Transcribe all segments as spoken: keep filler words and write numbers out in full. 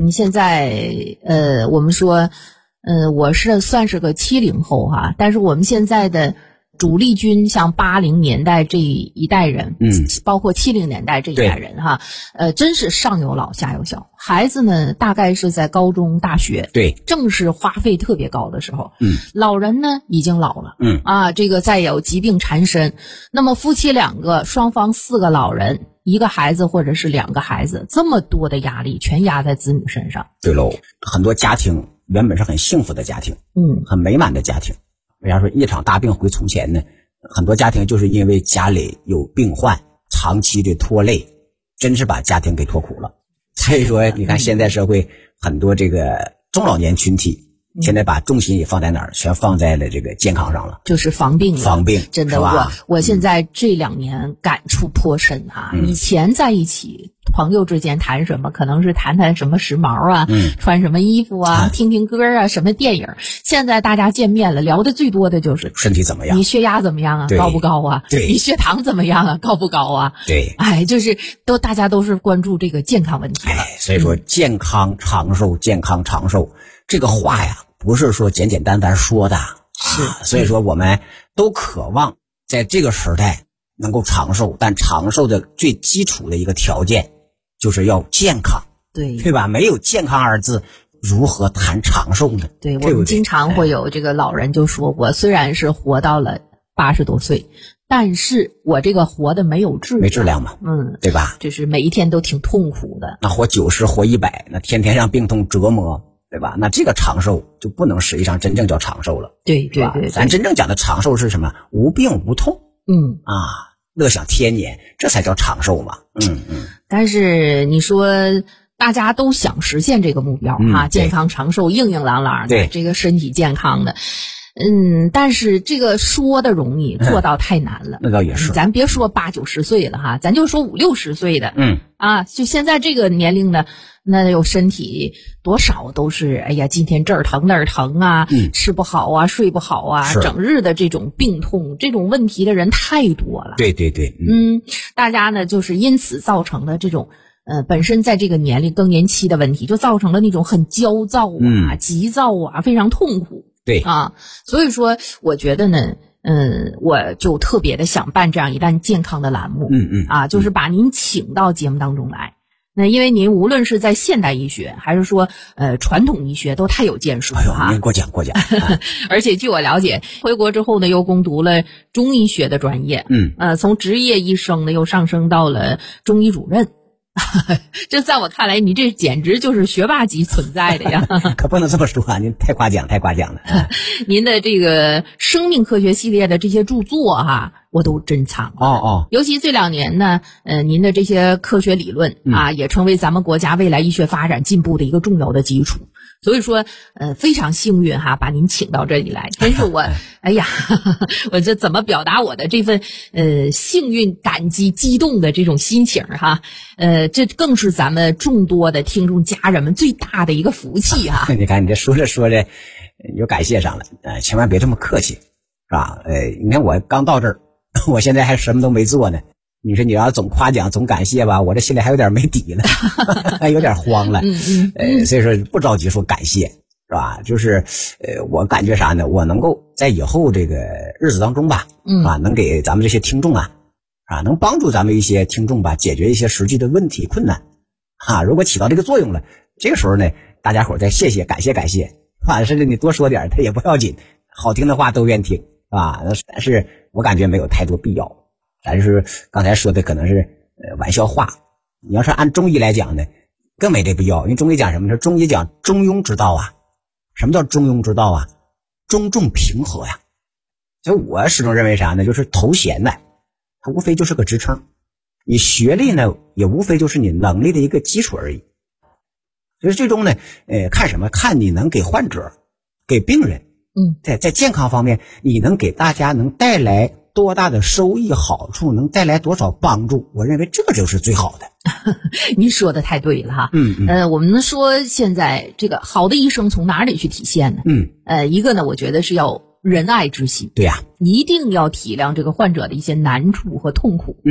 嗯，现在呃，我们说，呃，我是算是个七零后哈，但是我们现在的主力军像八零年代这一代人， 嗯， 包括七零年代这一代人哈，呃，真是上有老下有小，孩子呢大概是在高中、大学， 对， 正是花费特别高的时候， 嗯， 老人呢已经老了， 嗯啊，这个再有疾病缠身，那么夫妻两个，双方四个老人。一个孩子或者是两个孩子，这么多的压力全压在子女身上。 对喽，很多家庭原本是很幸福的家庭， 嗯， 很美满的家庭，为啥说一场大病回从前呢？很多家庭就是因为家里有病患，长期的拖累，真是把家庭给拖苦了。所以说你看现在社会很多这个中老年群体，现在把重心也放在哪儿？全放在了这个健康上了， 就是防病了。 防病， 真的，我我现在这两年感触颇深啊。嗯、以前在一起，朋友之间谈什么，可能是谈谈什么时髦啊， 嗯、 穿什么衣服啊， 啊听听歌啊，什么电影。现在大家见面了，聊的最多的就是身体怎么样？ 你血压怎么样啊？高不高啊？ 对， 你血糖怎么样啊？高不高啊？ 对， 哎，就是都大家都是关注这个健康问题了。 哎，所以说健康长寿，嗯、健康长寿这个话呀。不是说简简单单说的， 是， 啊，所以说我们都渴望在这个时代能够长寿，但长寿的最基础的一个条件就是要健康， 对， 对吧？没有健康二字，如何谈长寿呢？ 对，我们经常会有这个老人就说，我虽然是活到了八十多岁，但是我这个活的没有质量， 没质量嘛， 嗯， 对吧？ 就是每一天都挺痛苦的。 那活九十，活一百，那天天让病痛折磨。对吧？那这个长寿就不能实际上真正叫长寿了。 对对 对, 对， 咱真正讲的长寿是什么？无病无痛。 嗯啊，乐享天年，这才叫长寿嘛。嗯嗯。 但是你说大家都想实现这个目标嗯、 啊，健康长寿、硬硬朗朗的， 对， 这个身体健康的。嗯，但是这个说的容易，做到太难了。 嗯、那倒也是。 咱别说八九十岁了哈，咱就说五六十岁的。 嗯。 啊，就现在这个年龄呢，那有身体多少都是，哎呀，今天这儿疼那儿疼啊， 嗯、 吃不好啊，睡不好啊，整日的这种病痛，这种问题的人太多了。 对对对。 嗯, 嗯，大家呢就是因此造成的这种。呃，本身在这个年龄更年期的问题，就造成了那种很焦躁啊、 嗯、 急躁啊，非常痛苦。 对啊，所以说，我觉得呢，嗯，我就特别的想办这样一档健康的栏目， 嗯嗯， 啊，就是把您请到节目当中来。那因为您无论是在现代医学，还是说呃传统医学，都太有建树了哈。 哎呦，您过奖过奖。啊、 而且据我了解，回国之后呢，又攻读了中医学的专业， 嗯， 呃，从执业医生呢，又上升到了中医主任。这在我看来，你这简直就是学霸级存在的呀！ 可不能这么说啊，您太夸奖，太夸奖了。 您的这个生命科学系列的这些著作哈、啊，我都珍藏。 哦哦， 尤其这两年呢，呃，您的这些科学理论啊，嗯、也成为咱们国家未来医学发展进步的一个重要的基础。所以说，呃，非常幸运哈，把您请到这里来，真是我，哎呀，我这怎么表达我的这份呃幸运、感激、激动的这种心情哈？呃，这更是咱们众多的听众家人们最大的一个福气哈。 你看，你这说着说着，你就感谢上了，呃，千万别这么客气，是吧？呃，你看我刚到这儿，我现在还什么都没做呢。你说你要总夸奖总感谢吧，我这心里还有点没底了，还有点慌了。 嗯嗯， 呃，所以说不着急说感谢，是吧？就是呃，我感觉啥呢？我能够在以后这个日子当中吧， 嗯啊，能给咱们这些听众啊，啊，能帮助咱们一些听众吧，解决一些实际的问题困难，啊，如果起到这个作用了，这个时候呢，大家伙再谢谢感谢感谢，啊，甚至你多说点，他也不要紧，好听的话都愿听，啊，但是我感觉没有太多必要。咱是刚才说的可能是呃玩笑话，你要是按中医来讲呢，更没这必要。因为中医讲什么呢？中医讲中庸之道啊。什么叫中庸之道啊？中重平和呀。所以我始终认为啥呢？就是头衔呢，它无非就是个职称，你学历呢也无非就是你能力的一个基础而已。所以最终呢，呃，看什么？看你能给患者、给病人， 嗯， 在在健康方面，你能给大家能带来多大的收益好处，能带来多少帮助，我认为这个就是最好的。 您说的太对了哈。 嗯嗯。 呃，我们说现在这个好的医生从哪里去体现呢？ 嗯。 呃，一个呢，我觉得是要仁爱之心。 对呀、啊。 一定要体谅这个患者的一些难处和痛苦。 嗯。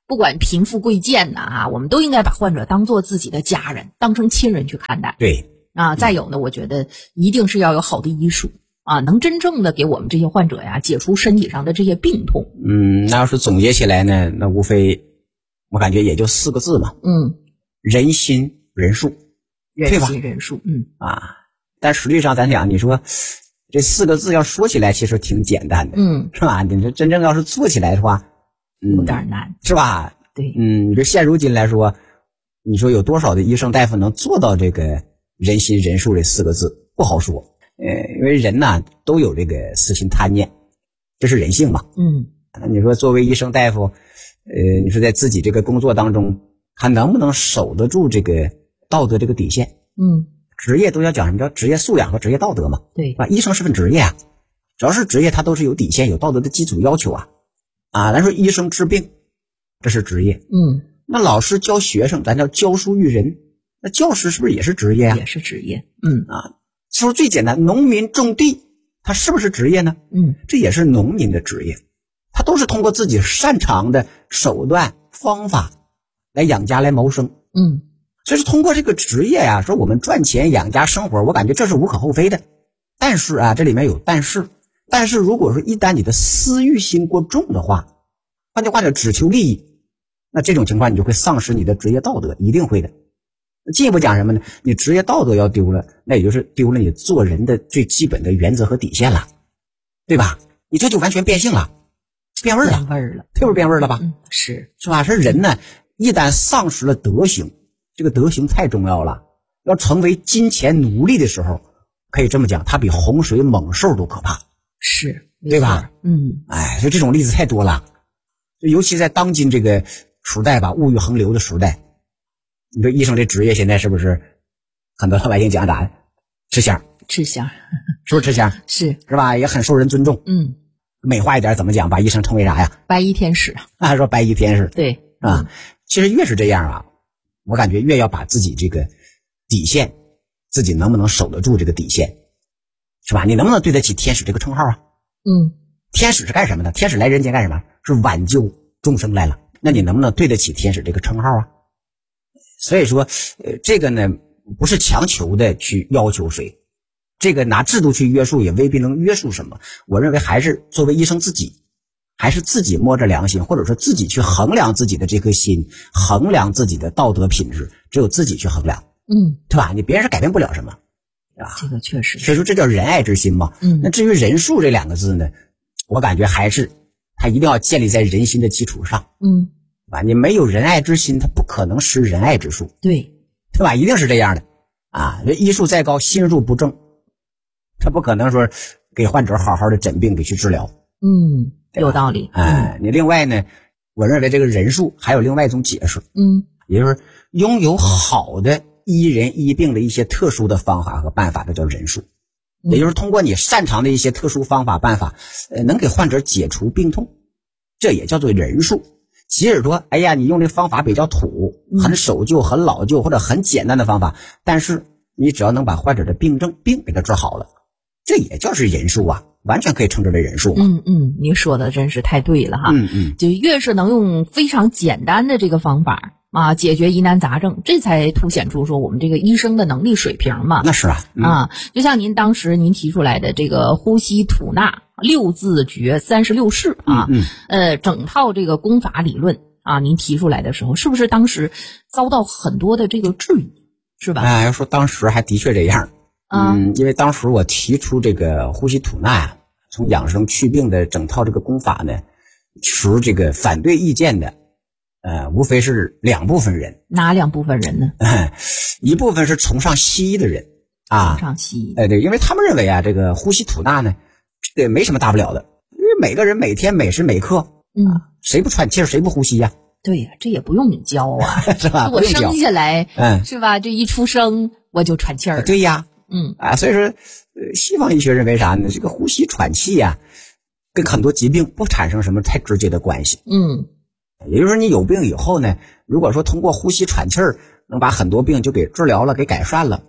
不管贫富贵贱呐啊，我们都应该把患者当做自己的家人，当成亲人去看待。 对啊，再有呢，我觉得一定是要有好的医术啊，能真正的给我们这些患者呀解除身体上的这些病痛。 嗯，那要是总结起来呢，那无非我感觉也就四个字嘛， 嗯， 人心人术， 人心人术，嗯啊，但实际上咱讲，你说这四个字要说起来其实挺简单的， 嗯， 是吧？你这真正要是做起来的话，嗯， 有点难， 是吧？ 对， 嗯，这现如今来说，你说有多少的医生大夫能做到这个人心人术这四个字？不好说。呃，因为人呐都有这个私心贪念，这是人性嘛。 嗯， 那你说作为医生大夫，呃，你说在自己这个工作当中，还能不能守得住这个道德这个底线？ 嗯， 职业都要讲什么叫职业素养和职业道德嘛？ 对， 啊，医生是份职业啊，只要是职业，它都是有底线、有道德的基础要求啊。啊，咱说医生治病，这是职业。 嗯， 那老师教学生，咱叫教书育人，那教师是不是也是职业啊？ 也是职业。嗯啊，说最简单，农民种地，他是不是职业呢？ 嗯， 这也是农民的职业，他都是通过自己擅长的手段方法来养家来谋生。 嗯， 所以说通过这个职业呀、啊，说我们赚钱养家生活，我感觉这是无可厚非的。但是啊，这里面有但是，但是如果说一旦你的私欲心过重的话，换句话讲，只求利益，那这种情况你就会丧失你的职业道德，一定会的。进一步讲什么呢？你职业道德要丢了，那也就是丢了你做人的最基本的原则和底线了，对吧？你这就完全变性了，变味儿了， 变味儿了， 这不是变味儿了吧？ 嗯，是是吧？是人呢，一旦丧失了德行，这个德行太重要了。要成为金钱奴隶的时候，可以这么讲，它比洪水猛兽都可怕， 是， 对吧？ 嗯， 哎，所以这种例子太多了，尤其在当今这个时代吧，物欲横流的时代。你说医生这职业现在是不是很多老百姓讲啥吃香？ 吃香， 是不是吃香？ 是是吧？也很受人尊重。 嗯， 美化一点怎么讲？把医生称为啥呀？ 白衣天使。 啊，说白衣天使。 对啊，其实越是这样啊，我感觉越要把自己这个底线，自己能不能守得住这个底线，是吧？你能不能对得起天使这个称号啊？ 嗯， 天使是干什么的？天使来人间干什么？是挽救众生来了。那你能不能对得起天使这个称号啊？所以说，呃，这个呢，不是强求的去要求谁，这个拿制度去约束也未必能约束什么。我认为还是作为医生自己，还是自己摸着良心，或者说自己去衡量自己的这颗心，衡量自己的道德品质，只有自己去衡量， 嗯， 对吧？你别人是改变不了什么，对吧？ 这个确实， 所以说这叫仁爱之心嘛。 嗯， 那至于人术这两个字呢，我感觉还是它一定要建立在人心的基础上。 嗯。 吧，你没有仁爱之心，他不可能施仁爱之术， 对， 对吧？一定是这样的啊！这医术再高，心术不正，他不可能说给患者好好的诊病，给去治疗。 嗯，有道理。 哎、嗯，你另外呢，我认为这个人术还有另外一种解释， 嗯， 也就是拥有好的医人医病的一些特殊的方法和办法，这叫人术。 嗯、 也就是通过你擅长的一些特殊方法办法，呃，能给患者解除病痛，这也叫做人术。即使说，哎呀，你用这方法比较土，很守旧、很老旧或者很简单的方法，但是你只要能把患者的病症病给他治好了，这也叫是人术啊，完全可以称之为人术嘛。 嗯嗯，您说的真是太对了哈。 嗯嗯， 就越是能用非常简单的这个方法啊解决疑难杂症，这才凸显出说我们这个医生的能力水平嘛。 那是啊， 嗯、啊，就像您当时您提出来的这个呼吸吐纳。六字诀三十六式啊， 嗯嗯呃，整套这个功法理论啊，您提出来的时候，是不是当时遭到很多的这个质疑，是吧？ 哎，要说当时还的确这样， 啊、 嗯，因为当时我提出这个呼吸吐纳呀，从养生祛病的整套这个功法呢，持这个反对意见的，呃，无非是两部分人。 哪两部分人呢？ 一部分是崇尚西医的人啊， 崇尚西医， 哎，对，因为他们认为啊，这个呼吸吐纳呢。这个没什么大不了的，因为每个人每天每时每刻， 嗯， 谁不喘气儿谁不呼吸呀、 啊？对呀，这也不用你教啊， 是吧？ 我生下来， 嗯， 是吧？这一出生我就喘气儿。 对呀， 嗯啊，所以说，呃，西方医学认为啥呢？这个呼吸喘气呀、啊，跟很多疾病不产生什么太直接的关系。 嗯， 也就是说，你有病以后呢，如果说通过呼吸喘气儿能把很多病就给治疗了，给改善了。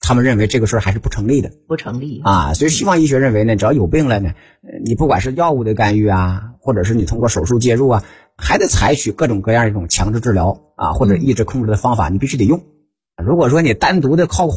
他们认为这个事儿还是不成立的， 不成立啊。所以西方医学认为呢，只要有病了呢，你不管是药物的干预啊，或者是你通过手术介入啊，还得采取各种各样一种强制治疗啊，或者抑制控制的方法，你必须得用。如果说你单独的靠